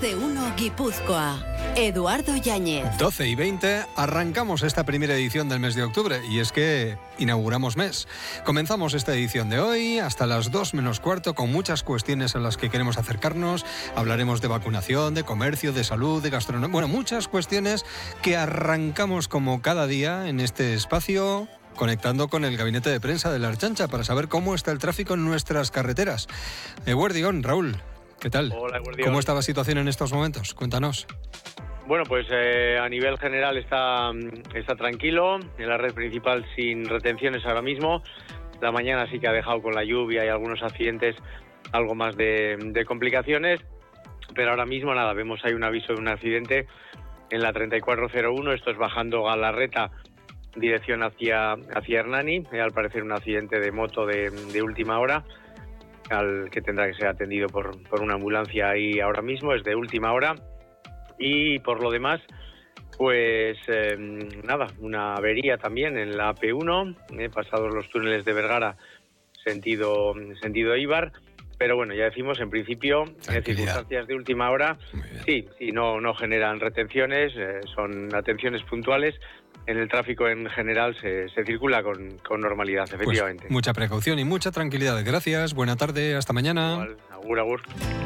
de uno Guipúzcoa. Eduardo Yáñez. 12:20, arrancamos esta primera edición del mes de octubre y es que inauguramos mes. Comenzamos esta edición de hoy hasta las 2 menos cuarto con muchas cuestiones a las que queremos acercarnos. Hablaremos de vacunación, de comercio, de salud, de gastronomía, bueno, muchas cuestiones que arrancamos como cada día en este espacio, conectando con el gabinete de prensa de la Ertzaintza para saber cómo está el tráfico en nuestras carreteras. Eguerdión, Raúl, ¿qué tal? Hola, Eguerdión. ¿Cómo está la situación en estos momentos? Cuéntanos. Bueno, pues a nivel general está tranquilo, en la red principal sin retenciones ahora mismo. La mañana sí que ha dejado con la lluvia y algunos accidentes algo más de complicaciones, pero ahora mismo nada, vemos hay un aviso de un accidente en la 3401, esto es bajando Galarreta, dirección hacia Hernani, al parecer un accidente de moto de última hora, al que tendrá que ser atendido por una ambulancia ahí ahora mismo, es de última hora. Y por lo demás, pues nada, una avería también en la AP1, pasados los túneles de Vergara, sentido Eibar. Pero bueno, ya decimos, en principio, en circunstancias de última hora, sí, no generan retenciones, son atenciones puntuales. En el tráfico en general se circula con normalidad, efectivamente. Pues mucha precaución y mucha tranquilidad. Gracias, buena tarde, hasta mañana. Igual, agur.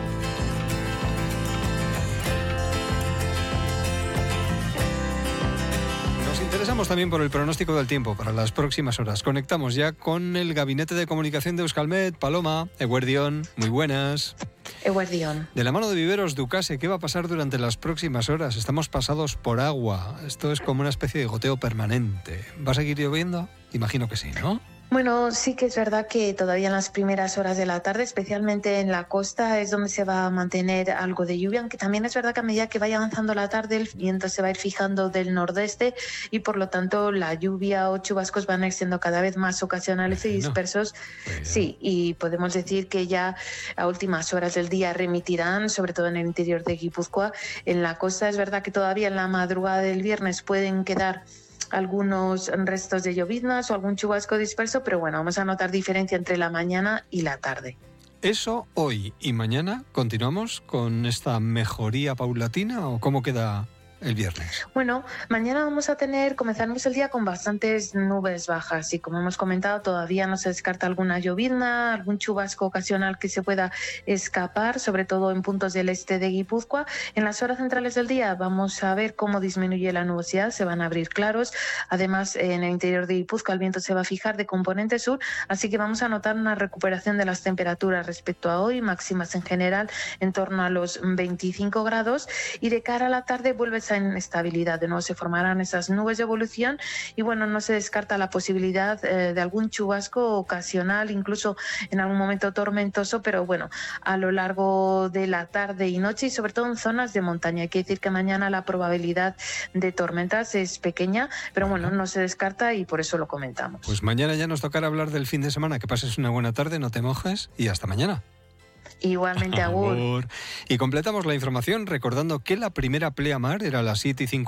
Nos interesamos también por el pronóstico del tiempo para las próximas horas. Conectamos ya con el Gabinete de Comunicación de Euskalmet. Paloma, Eguerdión, muy buenas. Eguerdión. De la mano de Viveros Ducase, ¿qué va a pasar durante las próximas horas? Estamos pasados por agua. Esto es como una especie de goteo permanente. ¿Va a seguir lloviendo? Imagino que sí, ¿no? Bueno, sí que es verdad que todavía en las primeras horas de la tarde, especialmente en la costa, es donde se va a mantener algo de lluvia, aunque también es verdad que a medida que vaya avanzando la tarde el viento se va a ir fijando del nordeste y por lo tanto la lluvia o chubascos van a ir siendo cada vez más ocasionales y dispersos. Sí, y podemos decir que ya a últimas horas del día remitirán, sobre todo en el interior de Guipúzcoa. En la costa es verdad que todavía en la madrugada del viernes pueden quedar algunos restos de lloviznas o algún chubasco disperso, pero bueno, vamos a notar diferencia entre la mañana y la tarde. ¿Eso hoy y mañana continuamos con esta mejoría paulatina o cómo queda el viernes? Bueno, mañana comenzaremos el día con bastantes nubes bajas y como hemos comentado todavía no se descarta alguna llovizna, algún chubasco ocasional que se pueda escapar, sobre todo en puntos del este de Guipúzcoa. En las horas centrales del día vamos a ver cómo disminuye la nubosidad, se van a abrir claros. Además, en el interior de Guipúzcoa el viento se va a fijar de componente sur, así que vamos a notar una recuperación de las temperaturas respecto a hoy, máximas en general en torno a los 25 grados y de cara a la tarde vuelve esa inestabilidad, de nuevo se formarán esas nubes de evolución y bueno, no se descarta la posibilidad de algún chubasco ocasional, incluso en algún momento tormentoso, pero bueno, a lo largo de la tarde y noche y sobre todo en zonas de montaña. Hay que decir que mañana la probabilidad de tormentas es pequeña, pero bueno, no se descarta y por eso lo comentamos. Pues mañana ya nos tocará hablar del fin de semana. Que pases una buena tarde, no te mojes y hasta mañana. Igualmente, agur. Y completamos la información recordando que la primera pleamar era a las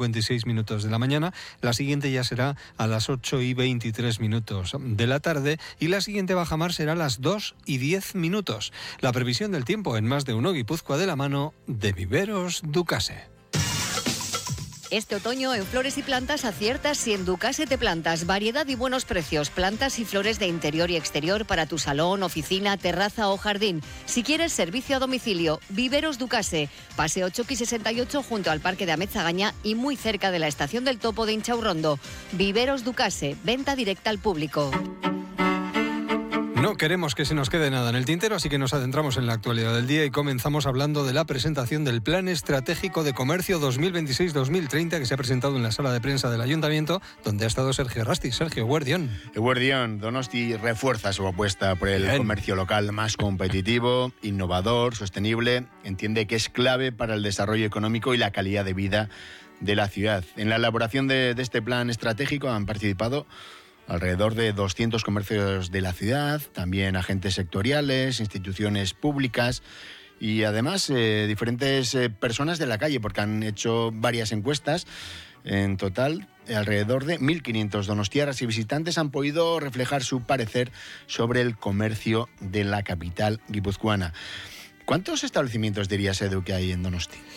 7:56 de la mañana, la siguiente ya será a las 8:23 de la tarde y la siguiente bajamar será a las 2:10. La previsión del tiempo en Más de Uno Guipúzcoa de la mano de Viveros Ducase. Este otoño en Flores y Plantas aciertas si en Ducase te plantas. Variedad y buenos precios. Plantas y flores de interior y exterior para tu salón, oficina, terraza o jardín. Si quieres servicio a domicilio, Viveros Ducase. Paseo Choqui 68 junto al Parque de Ametzagaña y muy cerca de la Estación del Topo de Inchaurrondo. Viveros Ducase. Venta directa al público. No queremos que se nos quede nada en el tintero, así que nos adentramos en la actualidad del día y comenzamos hablando de la presentación del Plan Estratégico de Comercio 2026-2030 que se ha presentado en la sala de prensa del Ayuntamiento, donde ha estado Sergio Rasti. Sergio, Eguerdión. Donosti refuerza su apuesta por el comercio local más competitivo, innovador, sostenible. Entiende que es clave para el desarrollo económico y la calidad de vida de la ciudad. En la elaboración de este plan estratégico han participado alrededor de 200 comercios de la ciudad, también agentes sectoriales, instituciones públicas y además diferentes personas de la calle, porque han hecho varias encuestas. En total, alrededor de 1.500 donostiarras y visitantes han podido reflejar su parecer sobre el comercio de la capital guipuzcoana. ¿Cuántos establecimientos dirías, Edu, que hay en Donosti?